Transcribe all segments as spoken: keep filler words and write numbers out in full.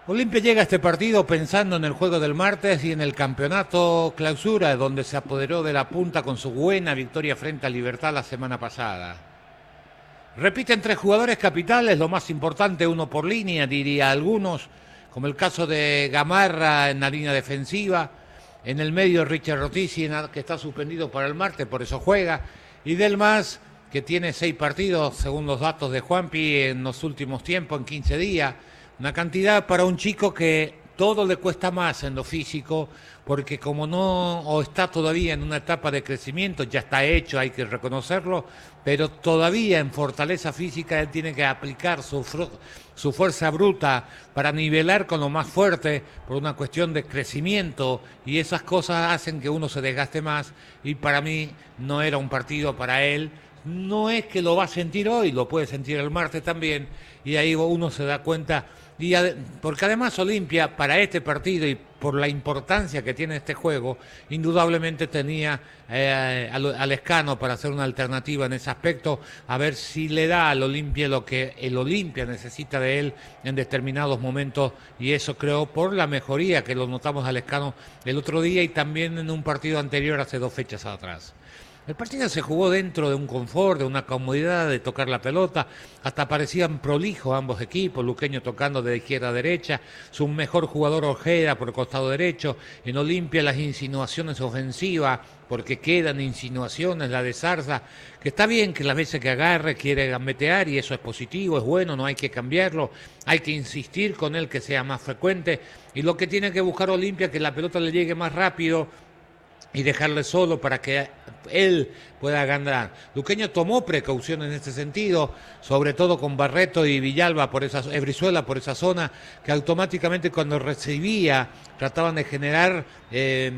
Olimpia llega a este partido pensando en el juego del martes y en el campeonato clausura, donde se apoderó de la punta con su buena victoria frente a Libertad la semana pasada. Repiten tres jugadores capitales, lo más importante, uno por línea, diría algunos, como el caso de Gamarra en la línea defensiva. En el medio Richard Rotici, que está suspendido para el martes, por eso juega. Y Del Mas, que tiene seis partidos, según los datos de Juanpi, en los últimos tiempos, en quince días. Una cantidad para un chico que todo le cuesta más en lo físico, porque como no o está todavía en una etapa de crecimiento, ya está hecho, hay que reconocerlo, pero todavía en fortaleza física él tiene que aplicar su, su fuerza bruta para nivelar con lo más fuerte por una cuestión de crecimiento, y esas cosas hacen que uno se desgaste más, y para mí no era un partido para él. No es que lo va a sentir hoy, lo puede sentir el martes también, y ahí uno se da cuenta. Y ad, porque además Olimpia, para este partido y por la importancia que tiene este juego, indudablemente tenía eh, al, al Escano para hacer una alternativa en ese aspecto, a ver si le da al Olimpia lo que el Olimpia necesita de él en determinados momentos, y eso creo por la mejoría que lo notamos al Escano el otro día y también en un partido anterior hace dos fechas atrás. El partido se jugó dentro de un confort, de una comodidad de tocar la pelota, hasta parecían prolijos ambos equipos, Luqueño tocando de izquierda a derecha, su mejor jugador Ojeda por el costado derecho, en Olimpia las insinuaciones ofensivas, porque quedan insinuaciones, la de Zarza, que está bien que las veces que agarre quiere gambetear y eso es positivo, es bueno, no hay que cambiarlo, hay que insistir con él que sea más frecuente, y lo que tiene que buscar Olimpia que la pelota le llegue más rápido y dejarle solo para que él pueda ganar. Luqueño tomó precauciones en este sentido, sobre todo con Barreto y Villalba por esa, eh, Brizuela por esa zona, que automáticamente cuando recibía trataban de generar eh,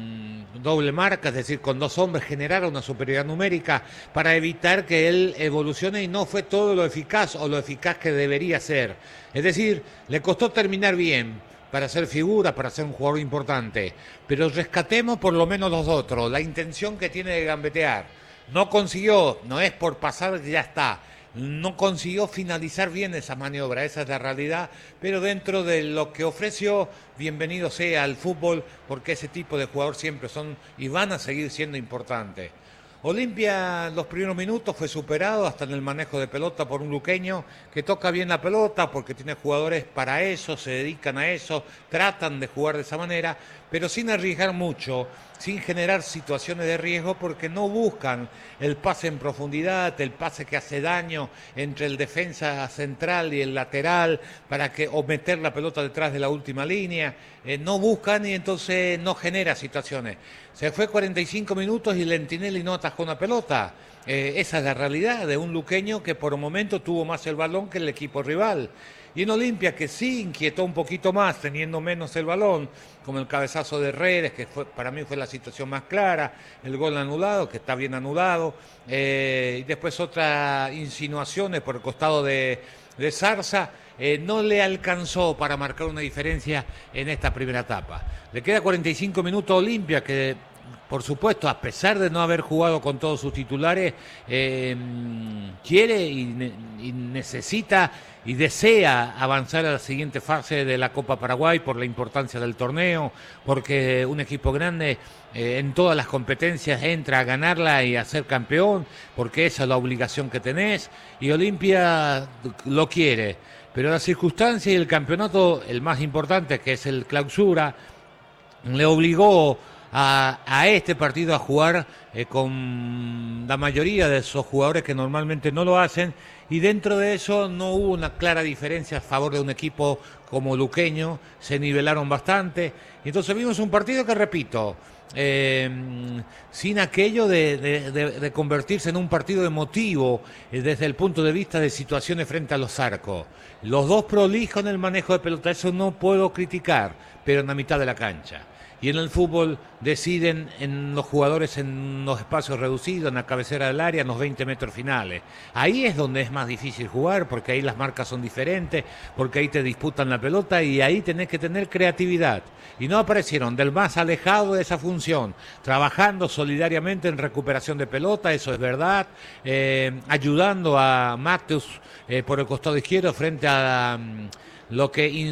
doble marca, es decir, con dos hombres generar una superioridad numérica para evitar que él evolucione, y no fue todo lo eficaz o lo eficaz que debería ser. Es decir, le costó terminar bien para ser figura, para ser un jugador importante, pero rescatemos por lo menos los otros, la intención que tiene de gambetear. No consiguió, no es por pasar que ya está, no consiguió finalizar bien esa maniobra, esa es la realidad, pero dentro de lo que ofreció, bienvenido sea al fútbol, porque ese tipo de jugadores siempre son y van a seguir siendo importantes. Olimpia en los primeros minutos fue superado hasta en el manejo de pelota por un luqueño que toca bien la pelota porque tiene jugadores para eso, se dedican a eso, tratan de jugar de esa manera, pero sin arriesgar mucho, sin generar situaciones de riesgo, porque no buscan el pase en profundidad, el pase que hace daño entre el defensa central y el lateral, para que o meter la pelota detrás de la última línea, eh, no buscan y entonces no genera situaciones. Se fue cuarenta y cinco minutos y Lentinelli no atajó una pelota. Eh, esa es la realidad de un luqueño que por un momento tuvo más el balón que el equipo rival. Y en Olimpia, que sí inquietó un poquito más, teniendo menos el balón, como el cabezazo de Redes, que fue, para mí fue la situación más clara, el gol anulado, que está bien anulado, eh, y después otras insinuaciones por el costado de, de Zarza, eh, no le alcanzó para marcar una diferencia en esta primera etapa. Le queda cuarenta y cinco minutos a Olimpia, que por supuesto, a pesar de no haber jugado con todos sus titulares, eh, quiere y, ne y necesita y desea avanzar a la siguiente fase de la Copa Paraguay por la importancia del torneo, porque un equipo grande eh, en todas las competencias entra a ganarla y a ser campeón, porque esa es la obligación que tenés, y Olimpia lo quiere. Pero la circunstancia y el campeonato, el más importante, que es el clausura, le obligó A, a este partido a jugar eh, con la mayoría de esos jugadores que normalmente no lo hacen, y dentro de eso no hubo una clara diferencia a favor de un equipo como Luqueño, se nivelaron bastante, y entonces vimos un partido que, repito, eh, sin aquello de, de, de, de convertirse en un partido emotivo eh, desde el punto de vista de situaciones frente a los arcos. Los dos prolijos en el manejo de pelota, eso no puedo criticar, pero en la mitad de la cancha. Y en el fútbol deciden en los jugadores en los espacios reducidos, en la cabecera del área, en los veinte metros finales. Ahí es donde es más difícil jugar, porque ahí las marcas son diferentes, porque ahí te disputan la pelota y ahí tenés que tener creatividad. Y no aparecieron del más alejado de esa función, trabajando solidariamente en recuperación de pelota, eso es verdad, eh, ayudando a Mateus eh, por el costado izquierdo frente a um, lo que